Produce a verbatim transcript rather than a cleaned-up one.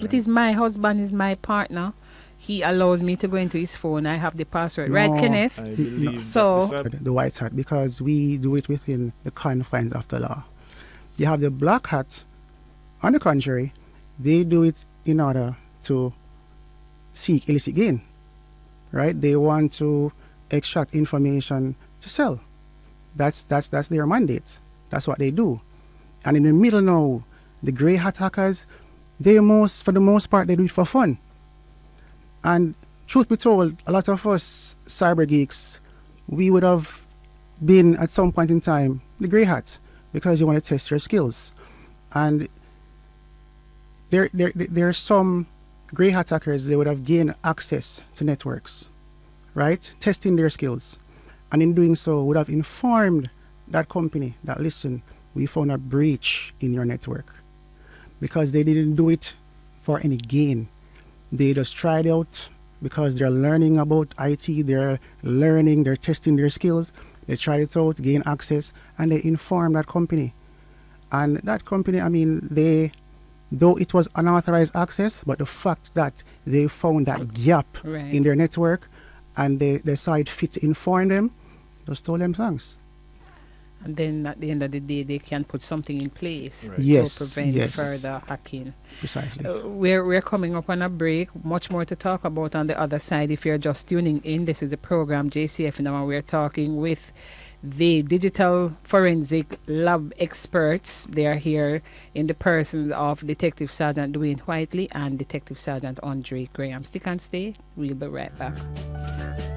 It is my husband, is my partner. He allows me to go into his phone. I have the password. Right, No. Kenneth? I No. believe So- that The, the white hat, because we do it within the confines of the law. You have the black hat, on the contrary, they do it in order to seek illicit gain, right? They want to extract information to sell. That's that's that's their mandate. That's what they do. And in the middle now, the grey hat hackers, they most for the most part they do it for fun. And truth be told, a lot of us cyber geeks, we would have been at some point in time the grey hat because you want to test your skills. And there there there are some grey hat hackers, they would have gained access to networks, right? Testing their skills. And in doing so, would have informed that company that, listen, we found a breach in your network. Because they didn't do it for any gain. They just tried out because they're learning about I T, they're learning, they're testing their skills. They tried it out, gain access, and they informed that company. And that company, I mean, they, though it was unauthorized access, but the fact that they found that gap Right. in their network and they decided fit to inform them, just told them thanks. And then at the end of the day, they can put something in place Right. Yes, to prevent yes. further hacking. Precisely. Uh, we're, we're coming up on a break. Much more to talk about on the other side. If you're just tuning in, this is the program J C F now, and we're talking with the digital forensic lab experts. They are here in the persons of Detective Sergeant Dwayne Whiteley and Detective Sergeant Andre Graham. Stick and stay. We'll be right back.